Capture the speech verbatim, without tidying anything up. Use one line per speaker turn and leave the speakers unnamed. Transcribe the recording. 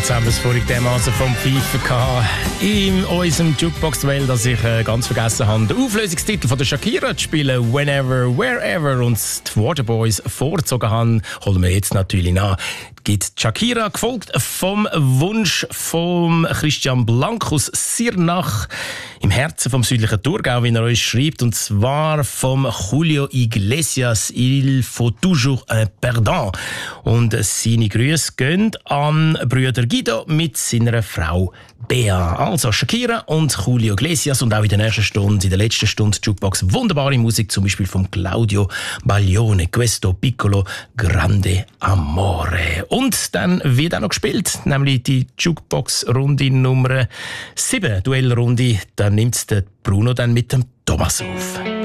Jetzt haben wir es vorhin dermaßen vom Pfeifen gehabt in unserem Jukebox-Duell, dass ich äh, ganz vergessen habe, den Auflösungstitel von der Shakira zu spielen, «Whenever, Wherever», und die Waterboys vorgezogen haben, holen wir jetzt natürlich nach. Gibt Shakira, gefolgt vom Wunsch von Christian Blank aus Sirnach im Herzen vom südlichen Thurgau, wie er uns schreibt, und zwar vom Julio Iglesias, «Il faut toujours un perdant». Und seine Grüße gehen an Brüder Guido mit seiner Frau Bea. Also Shakira und Julio Iglesias, und auch in der nächsten Stunde, in der letzten Stunde Jukebox, wunderbare Musik, zum Beispiel von Claudio Baglione, «Questo piccolo grande amore». Und dann wird auch noch gespielt, nämlich die Jukebox-Runde Nummer sieben, Duellrunde. Da nimmt der Bruno dann mit dem Thomas auf.